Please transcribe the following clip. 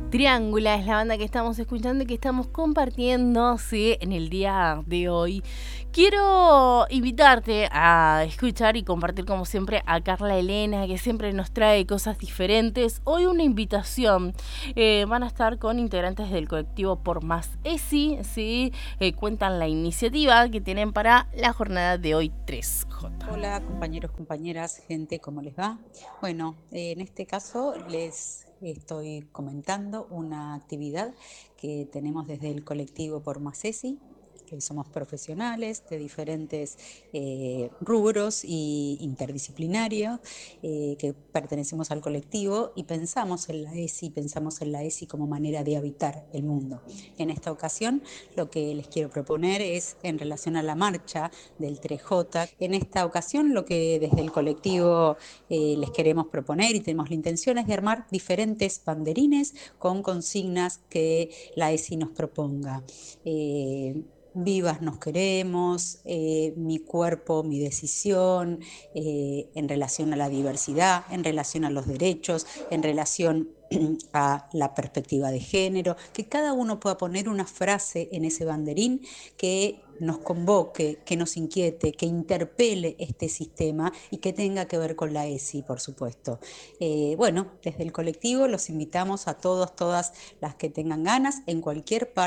Triángula es la banda que estamos escuchando y que estamos compartiendo, sí, en el día de hoy. Quiero invitarte a escuchar y compartir como siempre a Carla Elena, que siempre nos trae cosas diferentes. Hoy una invitación. Van a estar con integrantes del colectivo Por Más ESI, ¿sí? Cuentan la iniciativa que tienen para la jornada de hoy 3J. Hola compañeros, compañeras, gente, ¿cómo les va? Bueno, en este caso les estoy comentando una actividad que tenemos desde el colectivo Por Más ESI, que somos profesionales de diferentes rubros y interdisciplinarios, que pertenecemos al colectivo y pensamos en la ESI como manera de habitar el mundo. En esta ocasión lo que les quiero proponer es en relación a la marcha del 3J. En esta ocasión lo que desde el colectivo les queremos proponer y tenemos la intención es de armar diferentes banderines con consignas que la ESI nos proponga. Vivas nos queremos, mi cuerpo, mi decisión, en relación a la diversidad, en relación a los derechos, en relación a la perspectiva de género, que cada uno pueda poner una frase en ese banderín que nos convoque, que nos inquiete, que interpele este sistema y que tenga que ver con la ESI, por supuesto. Bueno, desde el colectivo los invitamos a todos, todas las que tengan ganas, en cualquier parte